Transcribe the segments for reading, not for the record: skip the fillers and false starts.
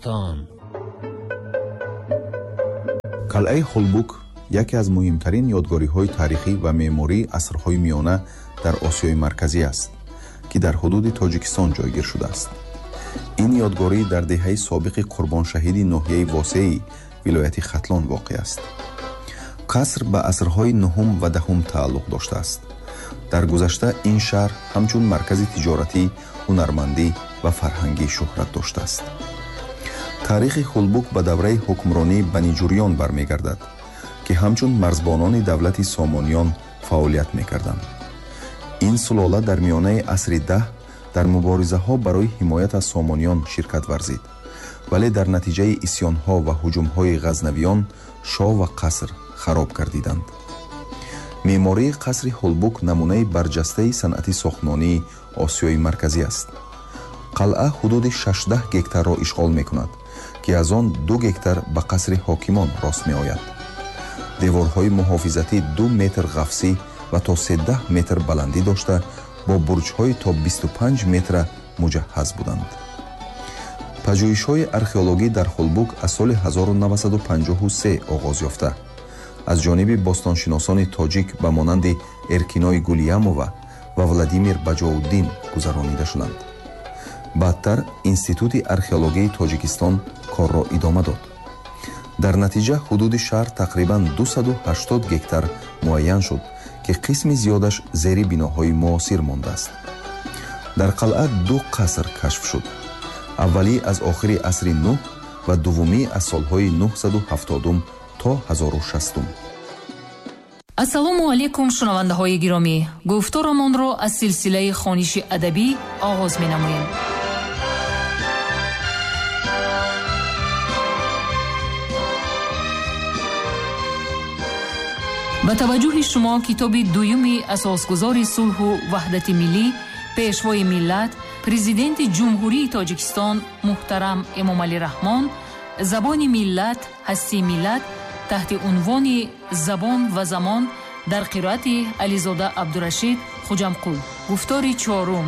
қалъаи Холбук яке аз муҳимтарин ёдгориҳои таърихӣ ва меъмории асрҳои миёна дар Осиёи марказӣ аст, ки дар ҳудуди Тоҷикистон ҷойгир шудааст. ин ёдгорӣ дар деҳаи собиқи қурбоншаҳиди ноҳияи Восеи вилояти Хатлон воқеъ аст. қаср ба асрҳои 9 ва 10 тааллуқ доштааст. дар гузашта ин шаҳр ҳамчун маркази тиҷоратӣ, ҳунармандӣ ва фарҳангӣ шӯҳрат доштааст. таърихи Холбук ба давраи ҳукмронии Баниҷурён бармегардад, ки ҳамчун марзбонони давлати Сомониён фаъолият мекарданд. ин сулола дар миёнаи асри 10 дар муборизаҳо барои ҳимоят аз Сомониён ширкат варзид, вале дар натиҷаи исьёнҳо ва ҳуҷумҳои ғазнавиён шоҳ ва қаср хароб гардиданд. меъмории қасри Холбук намунаи барҷастаи санъати сохтмонии Осиёи марказӣ аст. қалъа ҳудуди 16 гектарро ишғол мекунад, ки аз он 2 гектар ба қасри ҳокимон рост меояд. деворҳои муҳофизатӣ 2 метр ғафсӣ ва то 13 метр баландӣ дошта, бо бурҷҳои то 25 метра муҷаҳҳаз буданд. пажӯҳишҳои археологӣ дар Холбук аз соли 1953 оғоз ёфта, аз ҷониби бостоншиносони тоҷик ба монанди Эркиной Гулиямова ва Владимир Баҷоуддин гузаронида шуданд. баъдтар Институти археологии Тоҷикистон корро идома дод. дар натиҷа ҳудуди шаҳр тақрибан 280 гектар муайян шуд, ки қисми зиёдаш зери биноҳои муосир мондааст. дар қалъа 2 қаср кашф шуд. аввалӣ аз охири асри 9 ва дуввумӣ аз солҳои 970 то 1060. ассалому алайкум шунавандаҳои гиромӣ, гуфторамонро аз силсилаи хониши адабӣ оғоз менамоем. ба таваҷҷӯҳи шумо китоби дуюми асосгузори сулҳу ваҳдати миллӣ, пешвои миллат, президенти ҷумҳурии Тоҷикистон муҳтарам Эмомалӣ Раҳмон, забони миллат, ҳастии миллат таҳти унвони забон ва замон дар қироати Ализода Абдурашид Хуҷамқул. гуфтори 4.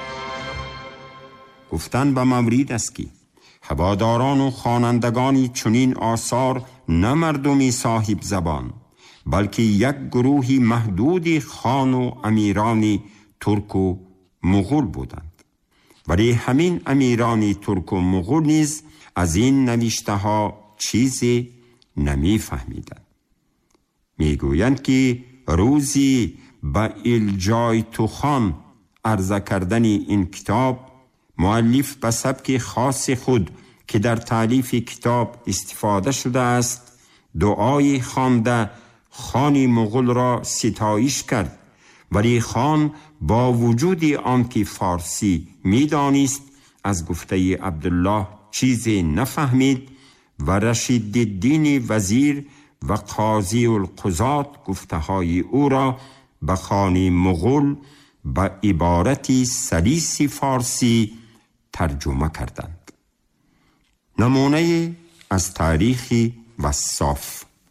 гуфтан ба маврид аст ки ҳаводорону хонандагони чунин осор на мардуми соҳиб забон, балки як гурӯҳи маҳдуди хону амирони турку муғул буданд. вале ҳамин амирони турку муғул низ аз ин навиштаҳо чизе намефаҳмиданд. мегӯянд ки рӯзи ба илҷой тухон арза кардани ин китоб, муаллиф ба сабки хоси худ ки дар таълифи китоб истифода шудааст, дуои хонда خانی مغول را ستایش کرد، ولی خان با وجود آنکه فارسی میدانست از گفته عبدالله چیزی نفهمید و رشید الدین وزیر و قاضی القضات گفته های او را به خانی مغول به عبارتی سلیس فارسی ترجمه کردند. نمونه از تاریخ وصاف.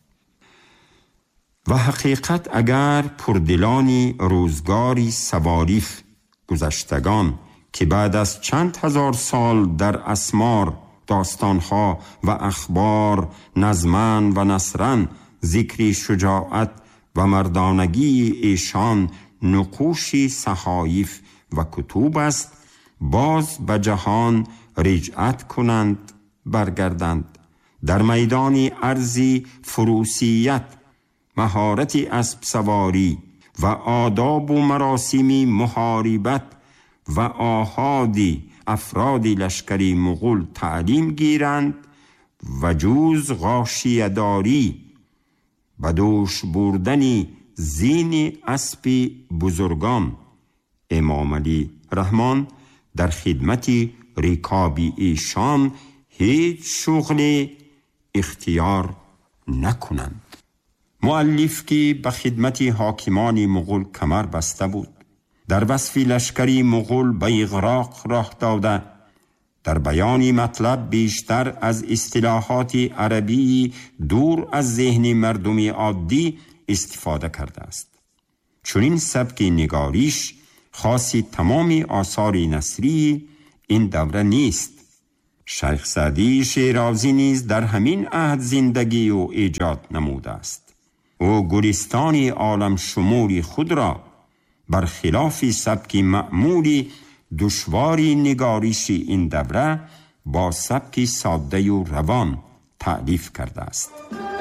و حقیقت اگر پردلانی روزگاری سواریف گذشتگان که بعد از چند هزار سال در اسمار، داستانها و اخبار نظمن و نثرن ذکری شجاعت و مردانگی ایشان نقوشی صحایف و کتب است، باز به جهان رجعت کنند برگردند. در میدان ارضی فروسیت، مهارت اسب سواری و آداب و مراسم محاربت و آحادی افراد لشکری مغول تعلیم گیرند و جز غاشیه داری و دوش بردن زین اسب بزرگان. امام علی رحمان در خدمت رکاب ایشان هیچ شغل اختیار نکنند. مؤلف که به خدمت حاکمان مغول کمر بسته بود، در وصف لشکری مغول به اغراق راه داده، در بیان مطلب بیشتر از اصطلاحات عربی دور از ذهن مردم عادی استفاده کرده است. چون این سبک نگاریش خاصی تمام آثار نثری این دوره نیست. شیخ سعدی شیرازی نیز در همین عهد زندگی و ایجاد نموده است. او گلستان عالم شمولی خود را برخلاف سبک معمولی دشواری نگاریش این دوره با سبک ساده و روان تألیف کرده است.